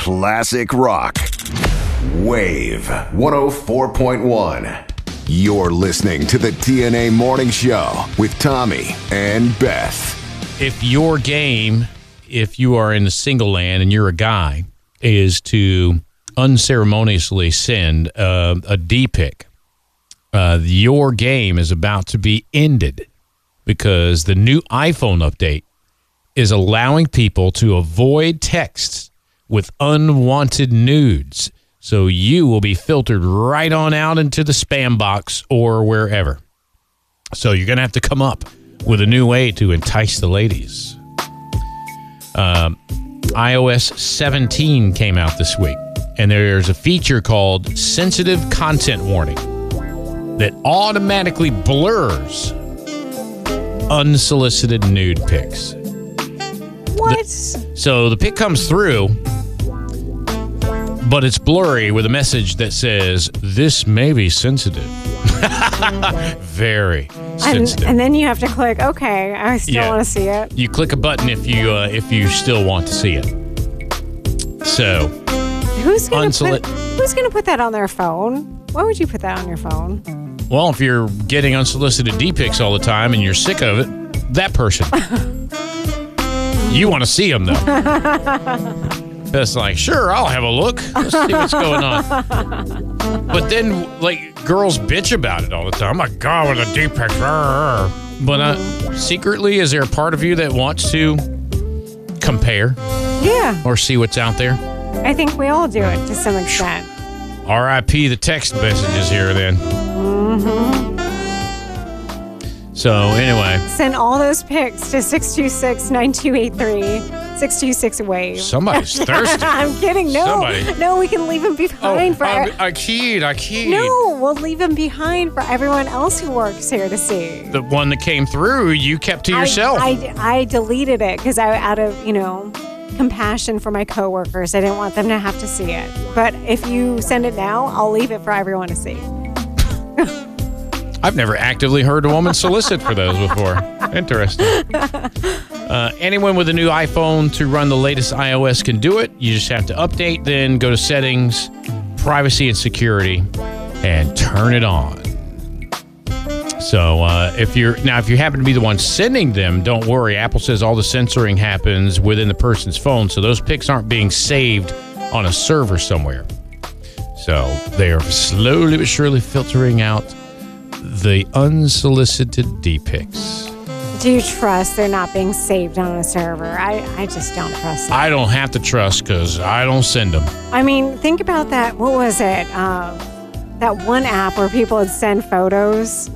classic rock. Wave 104.1. You're listening to the TNA Morning Show with Tommy and Beth. If your game, if you are in the single land and you're a guy, is to unceremoniously send a D-pic, your game is about to be ended because the new iPhone update is allowing people to avoid texts with unwanted nudes. So you will be filtered right on out into the spam box or wherever. So you're going to have to come up with a new way to entice the ladies. iOS 17 came out this week, and there's a feature called Sensitive Content Warning that automatically blurs unsolicited nude pics. What? So the pic comes through, but it's blurry with a message that says, "This may be sensitive." Very sensitive. And then you have to click, okay, I still want to see it. You click a button if you still want to see it. So, who's gonna put that on their phone? Why would you put that on your phone? Well, if you're getting unsolicited D-pics all the time and you're sick of it, that person. You want to see them, though. That's like, sure, I'll have a look. Let's see what's going on. But then, like, girls bitch about it all the time. Oh, my God, with a D-pic. But secretly, is there a part of you that wants to compare? Yeah. Or see what's out there? I think we all do it to some extent. R.I.P. the text messages here, then. Mm-hmm. So, anyway. Send all those pics to 626-9283. 626-WAVE. Somebody's thirsty. I'm kidding. No, we can leave them behind for... I keyed. No, we'll leave them behind for everyone else who works here to see. The one that came through, you kept to yourself. I deleted it because out of, compassion for my coworkers, I didn't want them to have to see it. But if you send it now, I'll leave it for everyone to see. I've never actively heard a woman solicit for those before. Interesting. Anyone with a new iPhone to run the latest iOS can do it. You just have to update, then go to Settings, Privacy and Security, and turn it on. So if you happen to be the one sending them, don't worry. Apple says all the censoring happens within the person's phone, so those pics aren't being saved on a server somewhere. So they are slowly but surely filtering out the unsolicited D-pics. Do you trust they're not being saved on a server? I just don't trust them. I don't have to trust because I don't send them. I mean, think about that. What was it? That one app where people would send photos.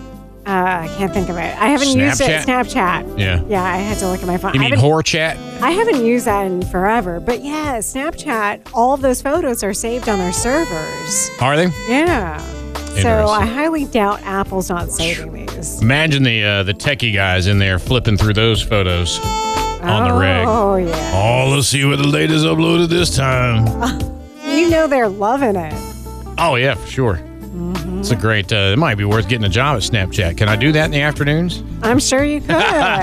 I can't think of it. I haven't used it. Snapchat. Yeah. Yeah, I had to look at my phone. You mean HorChat? I haven't used that in forever. But yeah, Snapchat, all of those photos are saved on their servers. Are they? Yeah. So I highly doubt Apple's not saving these. Imagine the techie guys in there flipping through those photos on the reg. Oh, yeah. Oh, let's see what the latest uploaded this time. They're loving it. Oh, yeah, for sure. Mm-hmm. It's a great, it might be worth getting a job at Snapchat. Can I do that in the afternoons? I'm sure you could.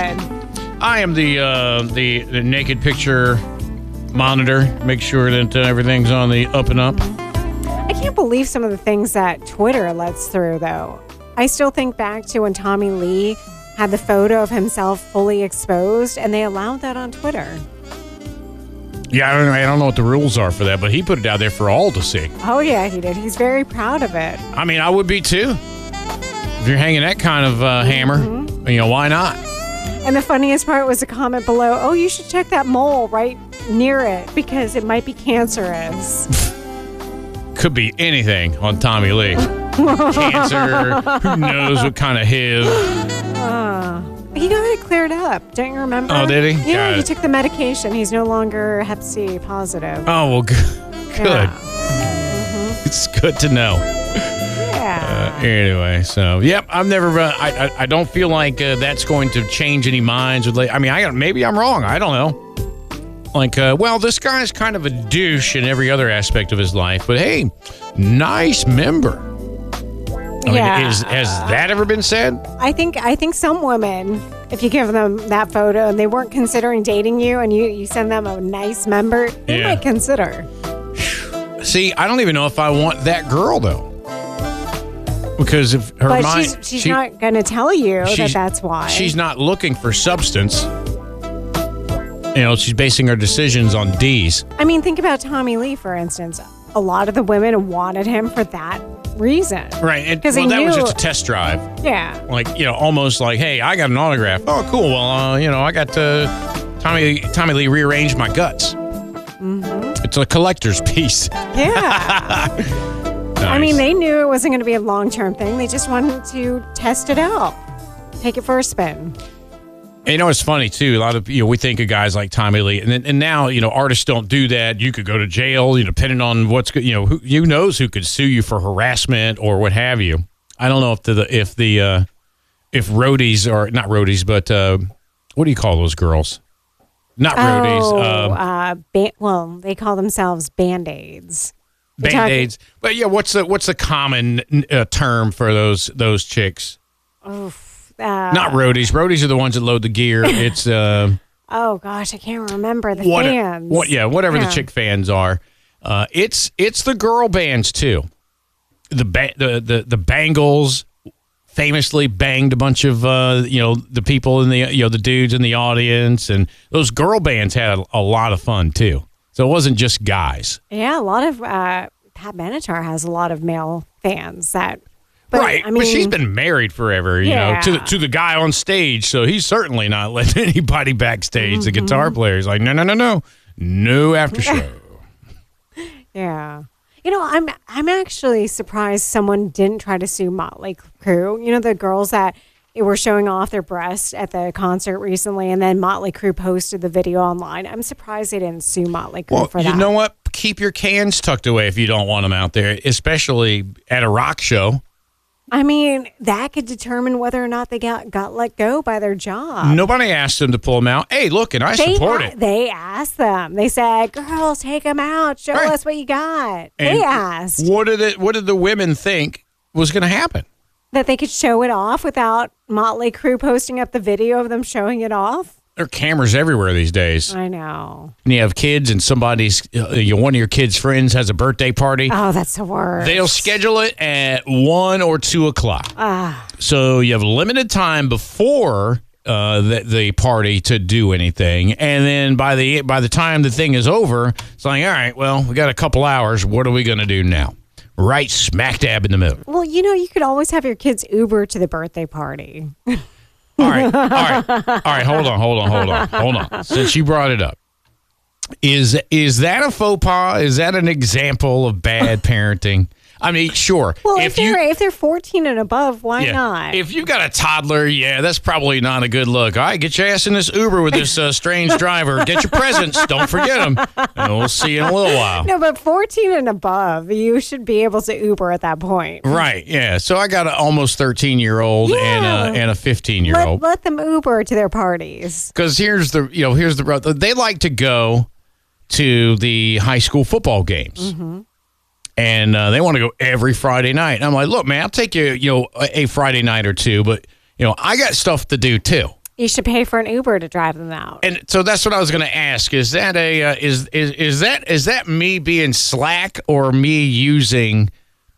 I am the naked picture monitor. Make sure that everything's on the up and up. I can't believe some of the things that Twitter lets through, though. I still think back to when Tommy Lee had the photo of himself fully exposed, and they allowed that on Twitter. Yeah, I don't know what the rules are for that, but he put it out there for all to see. Oh, yeah, he did. He's very proud of it. I mean, I would be, too. If you're hanging that kind of hammer, why not? And the funniest part was a comment below, oh, you should check that mole right near it because it might be cancerous. Could be anything on Tommy Lee. Cancer, who knows what kind of HIV. He got it cleared up. Don't you remember? Oh, did he? Yeah, he took the medication. He's no longer Hep C positive. Oh, well, good. Yeah. It's good to know. Yeah. Anyway, so, yep, I've never, I don't feel like that's going to change any minds. I mean, maybe I'm wrong. I don't know. Like, this guy's kind of a douche in every other aspect of his life, but hey, nice member. I mean, has that ever been said? I think some women if you give them that photo and they weren't considering dating you and you send them a nice member, they might consider. See, I don't even know if I want that girl, though. Because if her but mind... she's not going to tell you that's why. She's not looking for substance. You know, she's basing her decisions on D's. I mean, think about Tommy Lee, for instance. A lot of the women wanted him for that reason. Right. And, well, that was just a test drive. Yeah. Like, you know, almost like, hey, I got an autograph. Oh, cool. Well, you know, I got Tommy Lee rearranged my guts. Mm-hmm. It's a collector's piece. Yeah. Nice. I mean, they knew it wasn't going to be a long-term thing. They just wanted to test it out. Take it for a spin. And, you know, it's funny, too. A lot of, we think of guys like Tommy Lee. And now, artists don't do that. You could go to jail, depending on what's, who knows who could sue you for harassment or what have you. I don't know if roadies or not roadies, but what do you call those girls? Not roadies. Well, they call themselves Band-Aids. Band-Aids. But, yeah, what's the common term for those chicks? Oof. Not roadies. Roadies are the ones that load the gear. It's oh gosh, I can't remember the fans. Whatever the chick fans are. It's the girl bands too. The Bangles famously banged a bunch of the people in the dudes in the audience, and those girl bands had a lot of fun too. So it wasn't just guys. Yeah, a lot of Pat Benatar has a lot of male fans that. But, right, I mean, but she's been married forever, to the guy on stage, so he's certainly not letting anybody backstage. The guitar player is like, no after show. Yeah, I'm actually surprised someone didn't try to sue Motley Crue. The girls that were showing off their breasts at the concert recently, and then Motley Crue posted the video online. I'm surprised they didn't sue Motley Crue for that. You know what? Keep your cans tucked away if you don't want them out there, especially at a rock show. I mean, that could determine whether or not they got let go by their job. Nobody asked them to pull them out. Hey, look, and I support it. They asked them. They said, girls, take them out. Show us what you got. And they asked. What did the women think was going to happen? That they could show it off without Motley Crue posting up the video of them showing it off? There are cameras everywhere these days. I know. And you have kids and one of your kids' friends has a birthday party. Oh, that's the worst. They'll schedule it at 1 or 2 o'clock. So you have limited time before the party to do anything. And then by the time the thing is over, it's like, all right, well, we got a couple hours. What are we going to do now? Right smack dab in the middle. Well, you could always have your kids Uber to the birthday party. All right. Hold on. Since you brought it up, is that a faux pas? Is that an example of bad parenting? I mean, sure. Well, if they're 14 and above, why not? If you've got a toddler, that's probably not a good look. All right, get your ass in this Uber with this strange driver. Get your presents. Don't forget them. And we'll see you in a little while. No, but 14 and above, you should be able to Uber at that point. Right, yeah. So I got an almost 13-year-old and a 15-year-old. Let them Uber to their parties. Because here's the they like to go to the high school football games. Mm-hmm. And they want to go every Friday night. And I'm like, look, man, I'll take you, a Friday night or two, but I got stuff to do too. You should pay for an Uber to drive them out. And so that's what I was going to ask. Is that is that me being slack or me using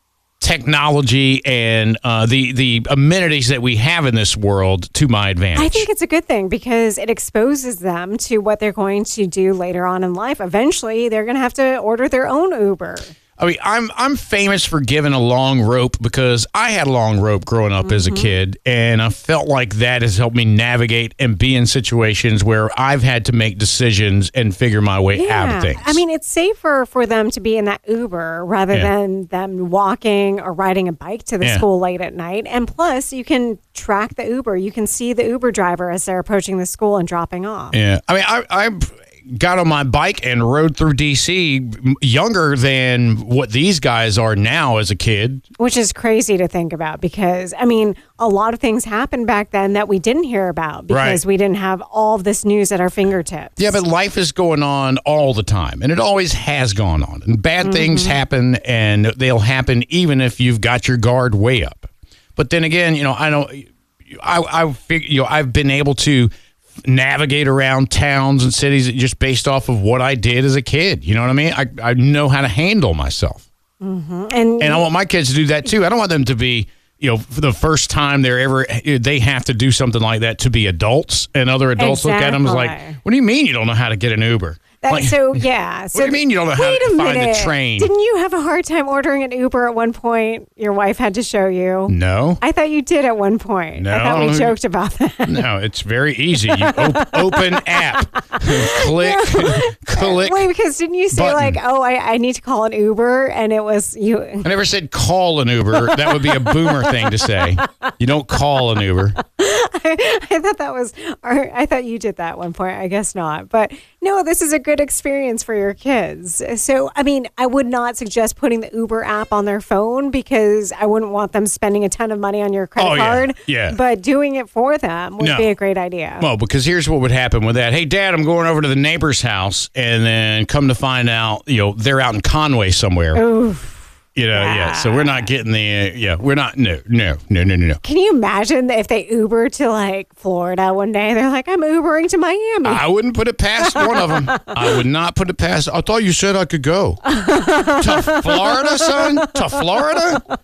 technology and the amenities that we have in this world to my advantage? I think it's a good thing because it exposes them to what they're going to do later on in life. Eventually, they're going to have to order their own Uber. I mean, I'm famous for giving a long rope because I had a long rope growing up as a kid, and I felt like that has helped me navigate and be in situations where I've had to make decisions and figure my way out of things. I mean, it's safer for them to be in that Uber rather than them walking or riding a bike to the school late at night. And plus, you can track the Uber. You can see the Uber driver as they're approaching the school and dropping off. Yeah. I mean, I got on my bike and rode through D.C. younger than what these guys are now as a kid. Which is crazy to think about because, I mean, a lot of things happened back then that we didn't hear about because we didn't have all of this news at our fingertips. Yeah, but life is going on all the time, and it always has gone on. And bad things happen, and they'll happen even if you've got your guard way up. But then again, I figure, I've been able to navigate around towns and cities just based off of what I did as a kid. You know what I mean? I know how to handle myself. Mm-hmm. And I want my kids to do that too. I don't want them to be, for the first time they have to do something like that to be adults, and other adults look at them as like, what do you mean you don't know how to get an Uber? So what do you mean you don't know how to find the train? Didn't you have a hard time ordering an Uber at one point? Your wife had to show you. No. I thought you did at one point. No. I thought we joked about that. No, it's very easy. You open app, click. Wait, because didn't you say button. I need to call an Uber, and it was you? I never said call an Uber. That would be a boomer thing to say. You don't call an Uber. I thought that was. I thought you did that at one point. I guess not. But no, this is a good experience for your kids. So, I mean, I would not suggest putting the Uber app on their phone because I wouldn't want them spending a ton of money on your credit card. Yeah. But doing it for them would be a great idea. Well, because here's what would happen with that. Hey, Dad, I'm going over to the neighbor's house, and then come to find out, they're out in Conway somewhere. Oof. Yeah. So we're not getting we're not. No. Can you imagine if they Uber to like Florida one day? They're like, I'm Ubering to Miami. I wouldn't put it past one of them. I would not put it past. I thought you said I could go to Florida, son. To Florida.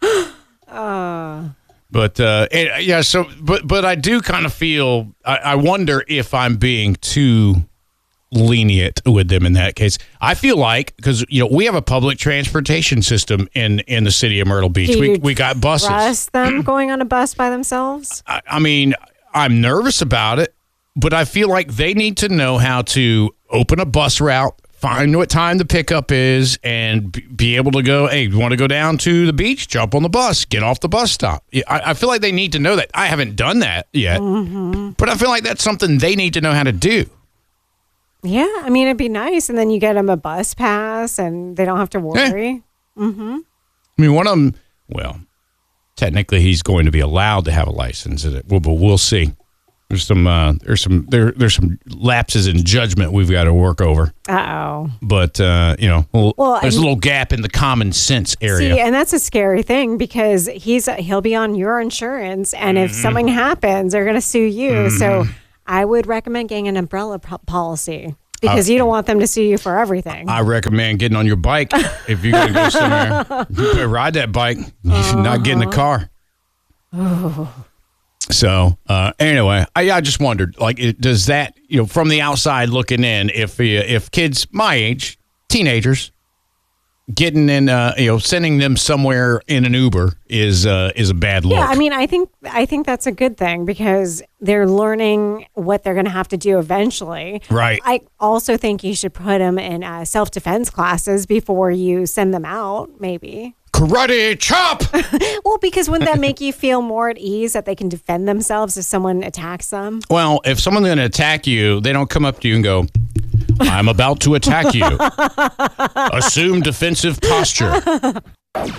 But I do kind of feel. I wonder if I'm being too lenient with them in that case. I feel like, because we have a public transportation system in the city of Myrtle Beach. We got buses. Trust them going on a bus by themselves? I mean, I'm nervous about it, but I feel like they need to know how to open a bus route, find what time the pickup is, and be able to go, hey, you want to go down to the beach? Jump on the bus, get off the bus stop. I feel like they need to know that. I haven't done that yet, but I feel like that's something they need to know how to do. Yeah, I mean, it'd be nice, and then you get them a bus pass, and they don't have to worry. Yeah. Mm-hmm. I mean, one of them, well, technically he's going to be allowed to have a license, but we'll see. There's some lapses in judgment we've got to work over. Uh-oh. But there's a little gap in the common sense area. See, and that's a scary thing because he'll be on your insurance, and if something happens, they're going to sue you. Mm-hmm. So I would recommend getting an umbrella policy because you don't want them to sue you for everything. I recommend getting on your bike if you're going to go somewhere. You better ride that bike. You should not get in the car. Oh. So anyway, I just wondered, does that, from the outside looking in, if kids my age, teenagers, getting in, sending them somewhere in an Uber is a bad look. Yeah, I mean, I think that's a good thing because they're learning what they're going to have to do eventually. Right. I also think you should put them in self-defense classes before you send them out, maybe. Karate chop! Well, because wouldn't that make you feel more at ease that they can defend themselves if someone attacks them? Well, if someone's going to attack you, they don't come up to you and go, I'm about to attack you. Assume defensive posture. The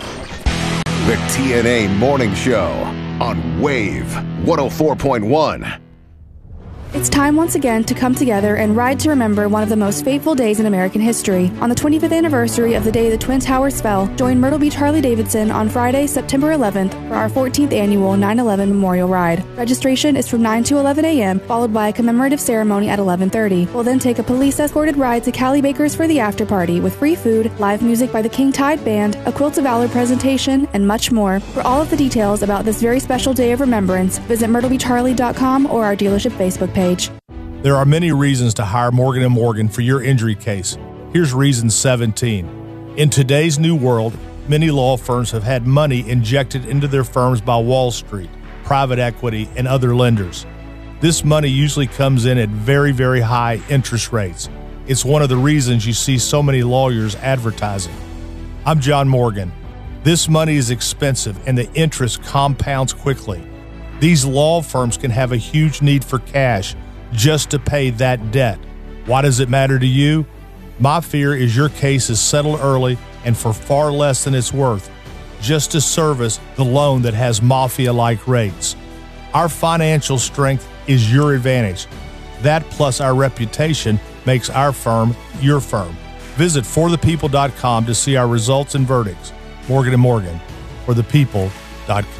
TNA Morning Show on Wave 104.1. It's time once again to come together and ride to remember one of the most fateful days in American history. On the 25th anniversary of the day the Twin Towers fell, join Myrtle Beach Harley-Davidson on Friday, September 11th for our 14th annual 9/11 Memorial Ride. Registration is from 9 to 11 a.m., followed by a commemorative ceremony at 11:30. We'll then take a police-escorted ride to Callie Baker's for the after-party with free food, live music by the King Tide Band, a Quilt of Valor presentation, and much more. For all of the details about this very special day of remembrance, visit myrtlebeachharley.com or our dealership Facebook page. There are many reasons to hire Morgan & Morgan for your injury case. Here's reason 17. In today's new world, many law firms have had money injected into their firms by Wall Street, private equity, and other lenders. This money usually comes in at very, very high interest rates. It's one of the reasons you see so many lawyers advertising. I'm John Morgan. This money is expensive and the interest compounds quickly. These law firms can have a huge need for cash just to pay that debt. Why does it matter to you? My fear is your case is settled early and for far less than it's worth, just to service the loan that has mafia-like rates. Our financial strength is your advantage. That plus our reputation makes our firm your firm. Visit forthepeople.com to see our results and verdicts. Morgan & Morgan, forthepeople.com.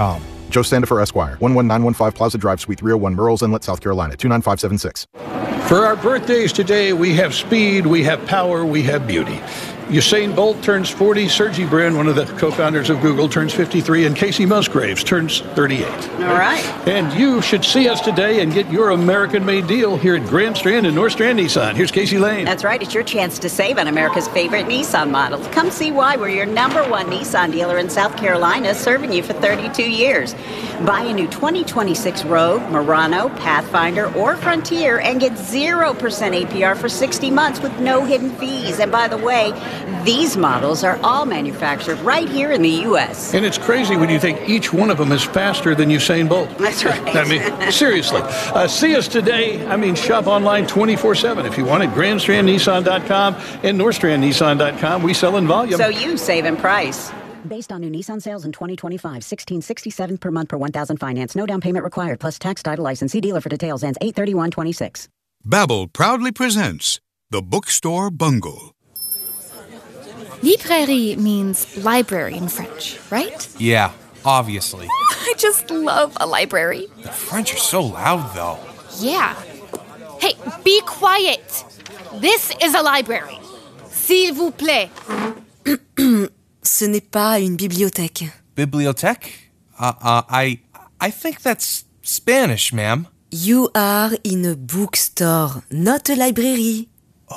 Joe Sandifer, Esquire, 11915 Plaza Drive, Suite 301, Murrells Inlet, South Carolina, 29576. For our birthdays today, we have speed, we have power, we have beauty. Usain Bolt turns 40, Sergey Brin, one of the co-founders of Google, turns 53, and Casey Musgraves turns 38. All right. And you should see us today and get your American-made deal here at Grand Strand and North Strand Nissan. Here's Casey Lane. That's right. It's your chance to save on America's favorite Nissan models. Come see why we're your number 1 Nissan dealer in South Carolina, serving you for 32 years. Buy a new 2026 Rogue, Murano, Pathfinder, or Frontier and get 0% APR for 60 months with no hidden fees. And by the way, these models are all manufactured right here in the U.S. And it's crazy when you think each one of them is faster than Usain Bolt. That's right. I mean, seriously. See us today. Shop online 24/7 if you want it. GrandStrandNissan.com and NorthStrandNissan.com. We sell in volume. So you save in price. Based on new Nissan sales in 2025, $1,667 per month per 1,000 finance. No down payment required, plus tax, title, license. See dealer for details. Ends 8/31/26. Babbel proudly presents The Bookstore Bungle. Librairie means library in French, right? Yeah, obviously. I just love a library. The French are so loud, though. Yeah. Hey, be quiet. This is a library. S'il vous plaît. Ce n'est pas une bibliothèque. Bibliothèque? I think that's Spanish, ma'am. You are in a bookstore, not a library.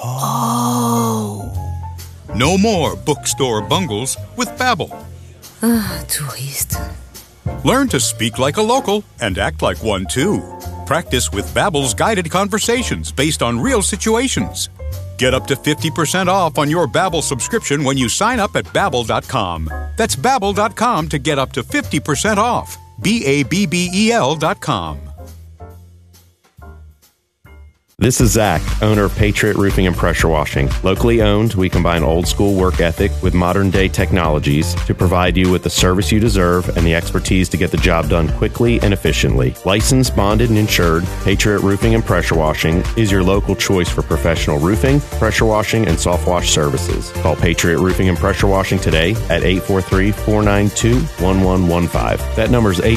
Oh. No more bookstore bungles with Babbel. Ah, touriste. Learn to speak like a local and act like one too. Practice with Babbel's guided conversations based on real situations. Get up to 50% off on your Babbel subscription when you sign up at Babbel.com. That's Babbel.com to get up to 50% off. Babbel.com. This is Zach, owner of Patriot Roofing and Pressure Washing. Locally owned, we combine old school work ethic with modern day technologies to provide you with the service you deserve and the expertise to get the job done quickly and efficiently. Licensed, bonded, and insured, Patriot Roofing and Pressure Washing is your local choice for professional roofing, pressure washing, and soft wash services. Call Patriot Roofing and Pressure Washing today at 843-492-1115. That number is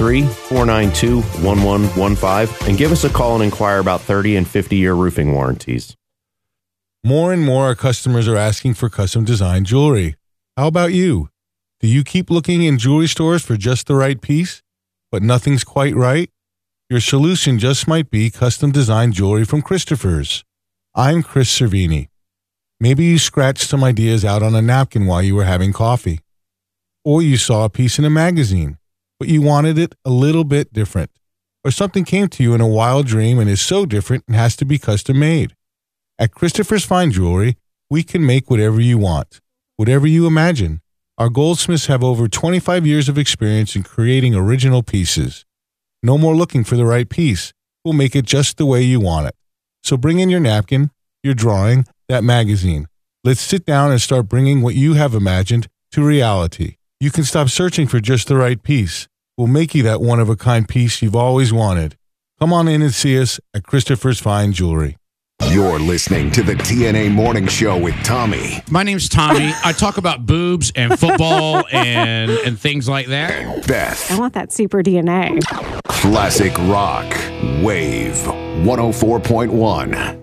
843-492-1115, and give us a call and inquire about 30 and 50-year roofing warranties. More and more customers are asking for custom design jewelry. How about you? Do you keep looking in jewelry stores for just the right piece, but nothing's quite right? Your solution just might be custom design jewelry from Christopher's. I'm Chris Cervini. Maybe you scratched some ideas out on a napkin while you were having coffee. Or you saw a piece in a magazine, but you wanted it a little bit different. Or something came to you in a wild dream and is so different and has to be custom made. At Christopher's Fine Jewelry, we can make whatever you want, whatever you imagine. Our goldsmiths have over 25 years of experience in creating original pieces. No more looking for the right piece. We'll make it just the way you want it. So bring in your napkin, your drawing, that magazine. Let's sit down and start bringing what you have imagined to reality. You can stop searching for just the right piece. We'll make you that one-of-a-kind piece you've always wanted. Come on in and see us at Christopher's Fine Jewelry. You're listening to the TNA Morning Show with Tommy. My name's Tommy. I talk about boobs and football and things like that. Beth. I want that super DNA. Classic Rock. Wave 104.1.